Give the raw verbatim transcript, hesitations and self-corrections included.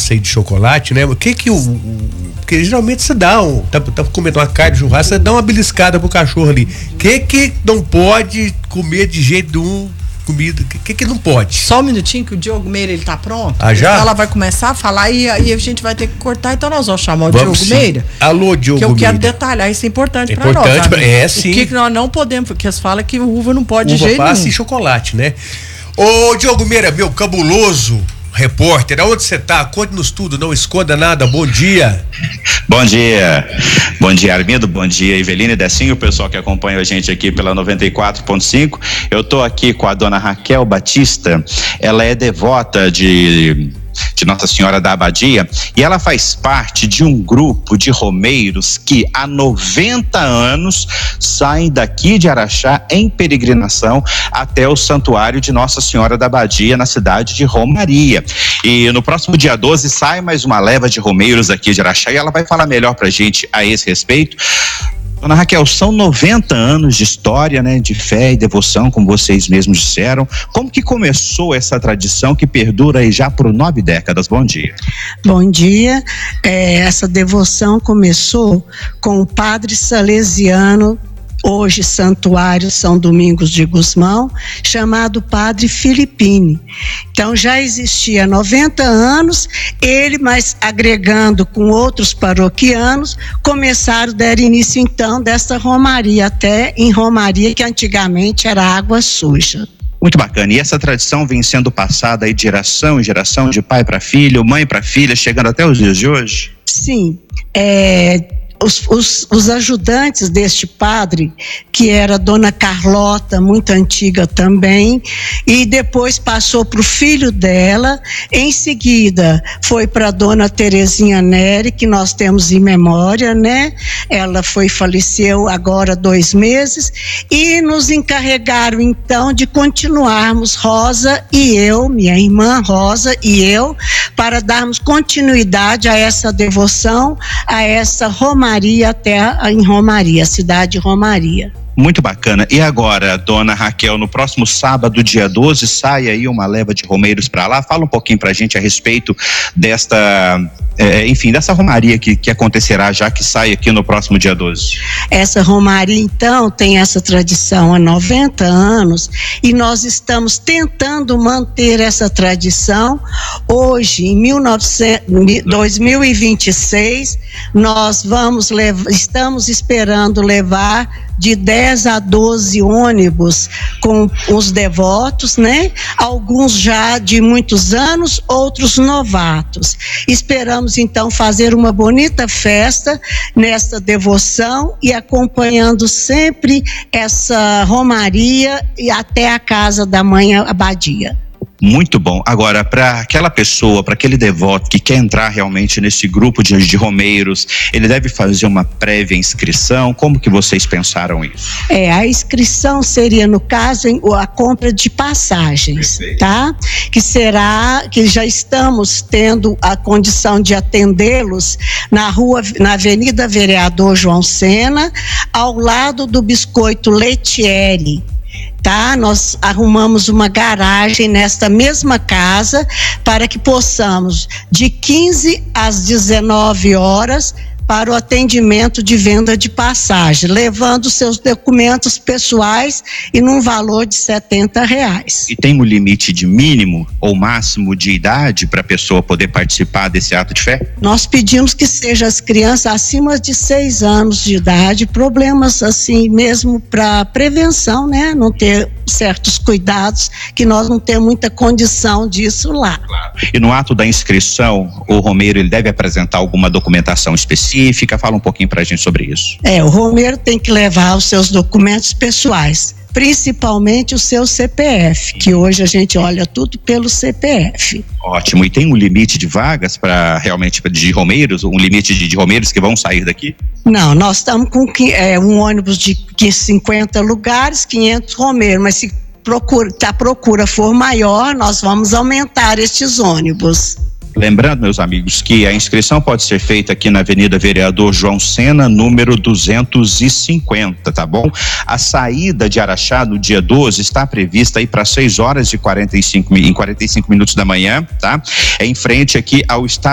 massa aí de chocolate, né? O que que o... o porque geralmente você dá um... Tá, tá comendo uma carne de churrasco, você dá uma beliscada pro cachorro ali. O que que não pode comer de jeito nenhum? Comida, o que que não pode? Só um minutinho que o Diogo Meira, ele tá pronto. Ah, já? Ela vai começar a falar e aí a gente vai ter que cortar, então nós vamos chamar o Vamos Diogo sim. Meira. Alô, Diogo Que eu Meira. quero detalhar, isso é importante É pra nós. importante, Pra, é sim. O que que nós não podemos, porque eles falam que uva não pode Uva de jeito passa nenhum. e chocolate, né? Ô, Diogo Meira, meu cabuloso repórter, aonde você tá? Conte-nos tudo, não esconda nada, bom dia. Bom dia, bom dia Armindo, bom dia Eveline e Decinho, o pessoal que acompanha a gente aqui pela noventa e quatro ponto cinco. Eu tô aqui com a dona Raquel Batista, ela é devota de... de Nossa Senhora da Abadia, e ela faz parte de um grupo de romeiros que há noventa anos saem daqui de Araxá em peregrinação até o santuário de Nossa Senhora da Abadia na cidade de Romaria. E no próximo dia doze sai mais uma leva de romeiros aqui de Araxá e ela vai falar melhor pra gente a esse respeito. Dona Raquel, são noventa anos de história, né, de fé e devoção, como vocês mesmos disseram. Como que começou essa tradição que perdura aí já por nove décadas? Bom dia. Bom dia. É, essa devoção começou com o padre salesiano, hoje santuário São Domingos de Gusmão, chamado Padre Filipine. Então já existia há noventa anos, ele, mas agregando com outros paroquianos, começaram a dar início então dessa romaria, até em romaria que antigamente era água suja. Muito bacana, e essa tradição vem sendo passada aí de geração em geração, de pai para filho, mãe para filha, chegando até os dias de hoje? Sim, é... Os, os, os ajudantes deste padre, que era Dona Carlota, muito antiga também, e depois passou para o filho dela, em seguida foi para Dona Terezinha Neri, que nós temos em memória, né? Ela foi, faleceu agora há dois meses, e nos encarregaram então de continuarmos, Rosa e eu, minha irmã Rosa e eu, para darmos continuidade a essa devoção, a essa romaria até em Romaria, a cidade de Romaria. Muito bacana. E agora, dona Raquel, no próximo sábado, dia doze, sai aí uma leva de romeiros para lá. Fala um pouquinho pra gente a respeito desta, é, enfim, dessa romaria que, que acontecerá já que sai aqui no próximo dia doze. Essa romaria, então, tem essa tradição há noventa anos e nós estamos tentando manter essa tradição. Hoje, em dois mil e vinte e seis, nós vamos levar, estamos esperando levar de dez a doze ônibus com os devotos, né? Alguns já de muitos anos, outros novatos. Esperamos então fazer uma bonita festa nesta devoção e acompanhando sempre essa romaria e até a casa da mãe Abadia. Muito bom. Agora, para aquela pessoa, para aquele devoto que quer entrar realmente nesse grupo de, de romeiros, ele deve fazer uma prévia inscrição? Como que vocês pensaram isso? É, a inscrição seria, no caso, a compra de passagens. Perfeito. Tá? Que será, que já estamos tendo a condição de atendê-los na rua, na Avenida Vereador João Sena, ao lado do Biscoito Letieri. Tá? Nós arrumamos uma garagem nesta mesma casa para que possamos, de quinze às dezenove horas, para o atendimento de venda de passagem, levando seus documentos pessoais e num valor de setenta reais. E tem um limite de mínimo ou máximo de idade para a pessoa poder participar desse ato de fé? Nós pedimos que sejam as crianças acima de seis anos de idade, problemas assim mesmo para prevenção, né? Não ter certos cuidados, que nós não temos muita condição disso lá. Claro. E no ato da inscrição, o romeiro ele deve apresentar alguma documentação específica? Fala um pouquinho pra gente sobre isso. É, o romeiro tem que levar os seus documentos pessoais, principalmente o seu C P F, que hoje a gente olha tudo pelo C P F. Ótimo. E tem um limite de vagas para realmente de romeiros, um limite de, de romeiros que vão sair daqui? Não, nós estamos com é, um ônibus de cinquenta lugares, quinhentos romeiros, mas se procura, se a procura for maior, nós vamos aumentar estes ônibus. Lembrando, meus amigos, que a inscrição pode ser feita aqui na Avenida Vereador João Sena, número duzentos e cinquenta, tá bom? A saída de Araxá no dia doze está prevista aí para seis horas e quarenta e cinco, em quarenta e cinco minutos da manhã, tá? É em frente aqui ao estádio